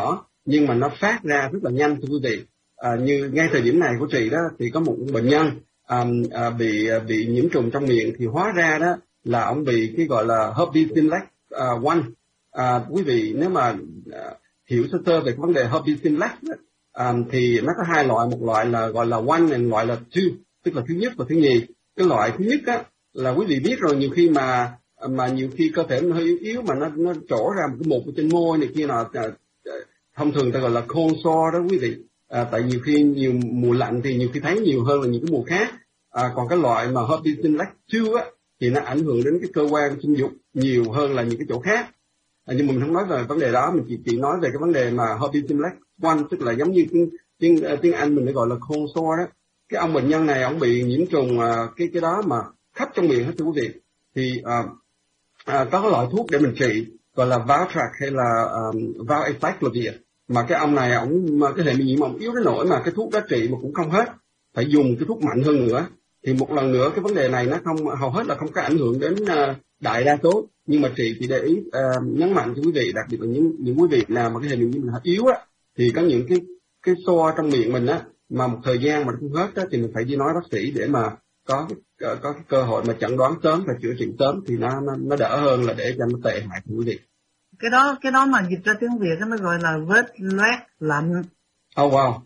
nhưng mà nó phát ra rất là nhanh thưa quý vị. À, như ngay thời điểm này của chị đó thì có một bệnh nhân à, à, bị bị nhiễm trùng trong miệng, thì hóa ra đó là ông bị cái gọi là herpes simplex uh, one. À, quý vị nếu mà uh, hiểu sơ sơ về cái vấn đề herpes simplex đó, um, thì nó có hai loại, một loại là gọi là one, và loại là two, tức là thứ nhất và thứ nhì. Cái loại thứ nhất á là quý vị biết rồi, nhiều khi mà mà nhiều khi cơ thể nó hơi yếu yếu mà nó nó trổ ra một cái mụn trên môi này kia nào, thông thường ta gọi là cold sore đó quý vị. À, tại nhiều khi nhiều mùa lạnh thì nhiều khi thấy nhiều hơn là những cái mùa khác. À, còn cái loại mà herpes simplex two á thì nó ảnh hưởng đến cái cơ quan sinh dục nhiều hơn là những cái chỗ khác. À, nhưng mà mình không nói về vấn đề đó, mình chỉ chỉ nói về cái vấn đề mà herpes simplex one, tức là giống như tiếng tiếng tiếng Anh mình gọi là cold sore đó. Cái ông bệnh nhân này ông bị nhiễm trùng à, cái cái đó mà khắp trong miệng hết thưa quý vị. Thì à, à, có cái loại thuốc để mình trị gọi là Valtrex hay là um, Valacyclovir, mà cái ông này ông cái hệ miễn nhiễm ông yếu đến nỗi mà cái thuốc đó trị mà cũng không hết, phải dùng cái thuốc mạnh hơn nữa. Thì một lần nữa cái vấn đề này nó không hầu hết là không có ảnh hưởng đến uh, đại đa số, nhưng mà chị chỉ để ý uh, nhấn mạnh cho quý vị, đặc biệt là những những quý vị nào mà cái hệ miễn nhiễm mình yếu á, thì có những cái cái sore trong miệng mình á mà một thời gian mà không hết á, thì mình phải đi nói bác sĩ để mà có cái, có cái cơ hội mà chẩn đoán sớm và chữa trị sớm, thì nó nó, nó đỡ hơn là để cho nó tệ hại của quý vị. Cái đó cái đó mà dịch ra tiếng Việt nó gọi là vết loét lạnh. Oh wow.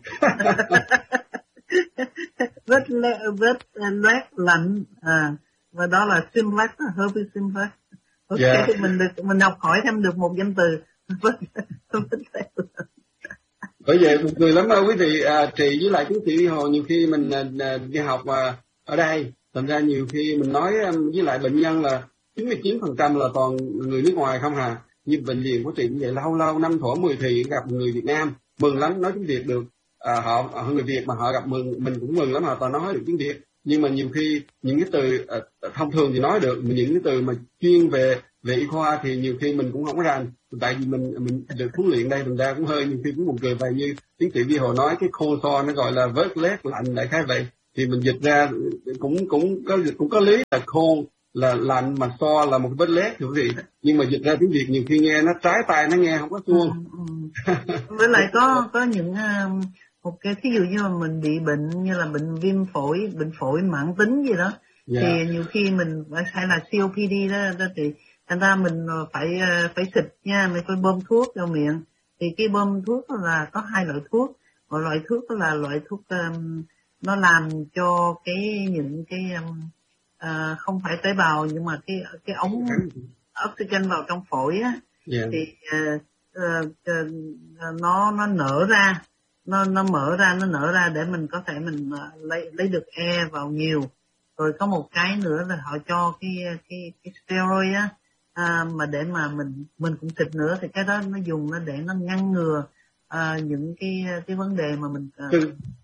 vết le, vết loét lạnh à, và đó là simplex, herpes simplex. Ok, yeah. mình được mình học hỏi thêm được một danh từ. Bởi vậy một người lắm đâu quý vị. À, trị với lại tiến sĩ Y Hồ nhiều khi mình à, đi học à, ở đây, thành ra nhiều khi mình nói với lại bệnh nhân là chín mươi chín phần trăm là toàn người nước ngoài không hà. Như bệnh viện của chị như vậy, lâu lâu năm thổ mười thì gặp người Việt Nam mừng lắm, nói tiếng Việt được. À, họ, họ người Việt mà họ gặp mừng mình cũng mừng lắm, họ toàn nói được tiếng Việt. Nhưng mà nhiều khi những cái từ à, thông thường thì nói được, những cái từ mà chuyên về về y khoa thì nhiều khi mình cũng không có rành. Tại vì mình mình được huấn luyện đây, mình ra cũng hơi nhiều khi cũng buồn cười vậy. Như tiến sĩ Vi Hồ nói cái cold sore nó gọi là vết loét lạnh đại khái vậy, thì mình dịch ra cũng cũng có cũng có lý là cold là lạnh, mà so là một cái vết loét kiểu gì, nhưng mà dịch ra tiếng Việt nhiều khi nghe nó trái tai, nó nghe không có suông. Ừ, ừ. Với lại có có những uh, một cái thí dụ như mà mình bị bệnh như là bệnh viêm phổi, bệnh phổi mãn tính gì đó, yeah. Thì nhiều khi mình hay là xê ô pê đê đó, đó thì thành ra mình phải phải xịt nha, mình phải bơm thuốc vào miệng. Thì cái bơm thuốc là có hai loại thuốc. Một loại thuốc là loại thuốc um, nó làm cho cái những cái um, uh, không phải tế bào nhưng mà cái cái ống oxygen vào trong phổi á, yeah. Thì uh, uh, uh, nó nó nở ra, nó nó mở ra, nó nở ra để mình có thể mình uh, lấy lấy được air vào nhiều. Rồi có một cái nữa là họ cho cái cái cái steroid á. À, mà để mà mình mình cũng xịt nữa, thì cái đó nó dùng nó để nó ngăn ngừa à, những cái cái vấn đề mà mình à,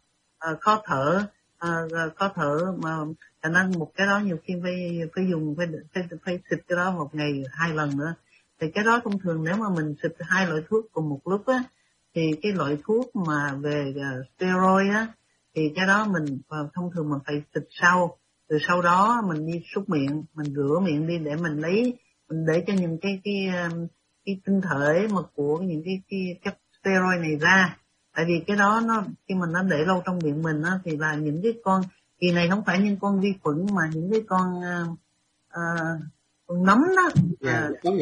à, khó thở à, khó thở mà thành ra một cái đó nhiều khi phải phải dùng phải phải, phải xịt cái đó một ngày hai lần nữa. Thì cái đó thông thường nếu mà mình xịt hai loại thuốc cùng một lúc á, thì cái loại thuốc mà về uh, steroid á thì cái đó mình uh, thông thường mình phải xịt sau, từ sau đó mình đi súc miệng, mình rửa miệng đi để mình lấy để cho những cái cái cái tinh thể mà của những cái cái chất steroid này ra. Tại vì cái đó nó khi mà nó để lâu trong miệng mình á, thì là những cái con kỳ này không phải những con vi khuẩn mà những cái con uh, uh, con nấm đó, yeah, uh,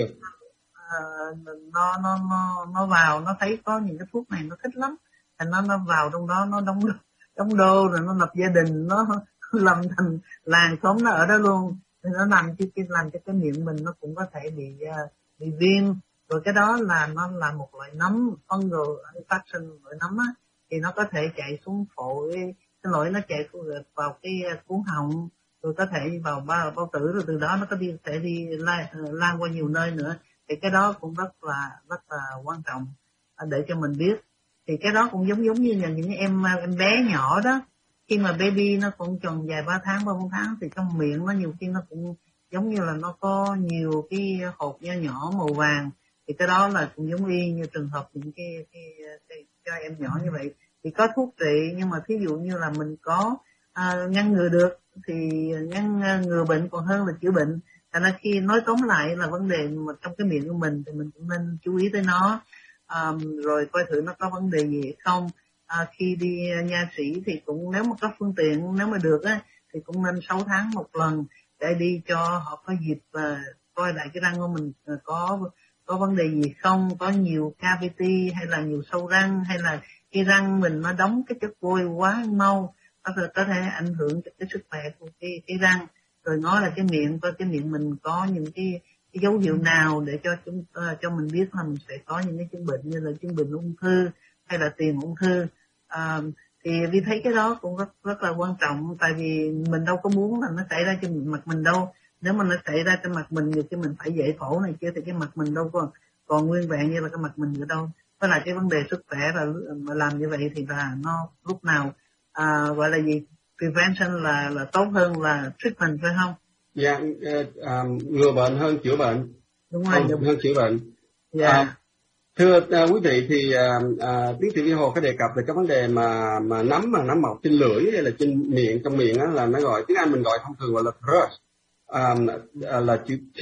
uh, nó nó nó nó vào, nó thấy có những cái thuốc này nó thích lắm, thành nó nó vào trong đó, nó đóng đóng đô rồi nó lập gia đình, nó làm thành làng xóm nó ở đó luôn. Thì nó làm cho cái làm cho cái miệng mình nó cũng có thể bị uh, bị viêm. Rồi cái đó là nó là một loại nấm fungal infection, loại nấm á, thì nó có thể chạy xuống phổi, cái lỗi nó chạy vào cái cuống họng, rồi có thể vào bao, bao tử, rồi từ đó nó có đi sẽ đi lan, lan qua nhiều nơi nữa. Thì cái đó cũng rất là rất là quan trọng để cho mình biết. Thì cái đó cũng giống giống như là những em em bé nhỏ đó, khi mà baby nó cũng tròn vài ba tháng, ba bốn tháng, thì trong miệng nó nhiều khi nó cũng giống như là nó có nhiều cái hột nho nhỏ màu vàng. Thì cái đó là cũng giống y như trường hợp những cái, cái, cái cho em nhỏ như vậy. Thì có thuốc trị, nhưng mà thí dụ như là mình có à, ngăn ngừa được thì ngăn ngừa bệnh còn hơn là chữa bệnh. Thành ra khi nói tóm lại là vấn đề mà trong cái miệng của mình thì mình cũng nên chú ý tới nó. um, rồi coi thử nó có vấn đề gì hay không. À, khi đi nha sĩ thì cũng nếu mà có phương tiện, nếu mà được á thì cũng nên sáu tháng một lần để đi cho họ có dịp uh, coi lại cái răng của mình uh, có có vấn đề gì không, có nhiều cavity hay là nhiều sâu răng, hay là cái răng mình nó đóng cái chất vôi quá mau, có thể có thể ảnh hưởng đến cái sức khỏe của cái cái răng. Rồi ngó là cái miệng, coi cái miệng mình có những cái, cái dấu hiệu nào để cho chúng uh, cho mình biết là mình sẽ có những cái chứng bệnh như là chứng bệnh ung thư hay là tiền ung thư. À, thì vì thấy cái đó cũng rất rất là quan trọng, tại vì mình đâu có muốn là nó xảy ra trên mặt mình đâu. Nếu mà nó xảy ra trên mặt mình, nhiều khi mình phải giải phẫu này kia thì cái mặt mình đâu còn còn nguyên vẹn như là cái mặt mình nữa đâu. Với lại cái vấn đề sức khỏe là mà làm như vậy thì là nó lúc nào à, gọi là gì, prevention là là tốt hơn là treatment, phải không? Dạ, yeah, uh, um, ngừa bệnh hơn chữa bệnh. Đúng rồi. Hơn, hơn chữa bệnh. Dạ. Yeah. Uh, thưa uh, quý vị, thì uh, uh, tiến sĩ Vi Hồ có đề cập về cái vấn đề mà mà nấm mà nấm mọc trên lưỡi hay là trên miệng, trong miệng á, là nó gọi tiếng Anh mình gọi thông thường gọi là thrush, um, uh, là chữ T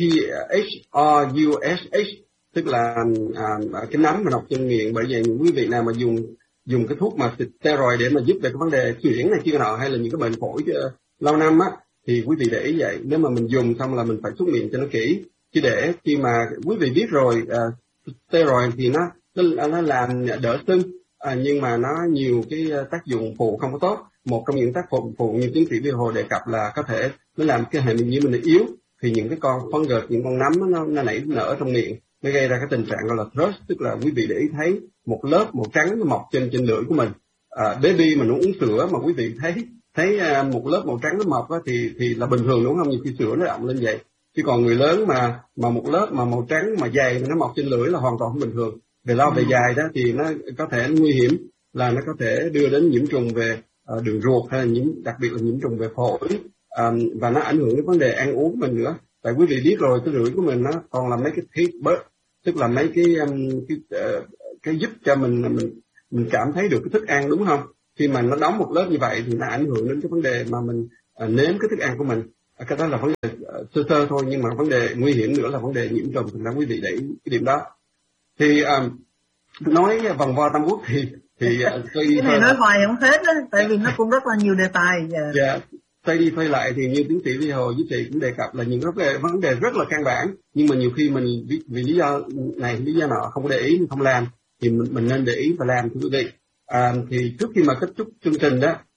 H R U S H, tức là uh, cái nấm mà mọc trên miệng. Bởi vậy quý vị nào mà dùng dùng cái thuốc mà steroid để mà giúp về cái vấn đề chuyển này kia nọ hay là những cái bệnh phổi uh, lâu năm á, thì quý vị để ý vậy. Nếu mà mình dùng xong là mình phải súc miệng cho nó kỹ, chứ để khi mà quý vị biết rồi uh, steroid thì nó nó, nó làm đỡ sưng, à, nhưng mà nó nhiều cái tác dụng phụ không có tốt. Một trong những tác dụng phụ như tiến sĩ Vi Hồ đề cập là có thể nó làm cái hệ miễn nhiễm mình yếu, thì những cái con fungus, những con nấm nó, nó nảy nở trong miệng, nó gây ra cái tình trạng gọi là thrush, tức là quý vị để ý thấy một lớp màu trắng nó mọc trên trên lưỡi của mình. À, baby mà nó uống sữa mà quý vị thấy thấy à, một lớp màu trắng nó mọc á, thì thì là bình thường đúng không? Nhiều khi sữa nó đọng lên vậy. Chứ còn người lớn mà mà một lớp mà màu trắng mà dày mà nó mọc trên lưỡi là hoàn toàn không bình thường. Về lâu về dài đó thì nó có thể nguy hiểm, là nó có thể đưa đến nhiễm trùng về uh, đường ruột, hay là nhiễm, đặc biệt là nhiễm trùng về phổi, um, và nó ảnh hưởng đến vấn đề ăn uống của mình nữa. Tại quý vị biết rồi, cái lưỡi của mình nó còn là mấy cái teeth bud, tức là mấy cái um, cái, uh, cái giúp cho mình mình mình cảm thấy được cái thức ăn, đúng không? Khi mà nó đóng một lớp như vậy thì nó ảnh hưởng đến cái vấn đề mà mình uh, nếm cái thức ăn của mình. Cái đó là vấn đề uh, sơ sơ thôi, nhưng mà vấn đề nguy hiểm nữa là vấn đề nhiễm trùng. Thì là quý vị để ý cái điểm đó. Thì um, nói vòng vo tam quốc thì thì uh, tôi cái này nói hoài không hết á, tại vì nó cũng rất là nhiều đề tài. Dạ. Yeah. Xoay đi xoay lại thì như tiến sĩ Vi Hồ với chị cũng đề cập là những cái vấn đề rất là căn bản, nhưng mà nhiều khi mình vì, vì lý do này lý do nọ không có để ý, mình không làm, thì mình, mình nên để ý và làm, thưa quý vị. À, thì trước khi mà kết thúc chương trình đó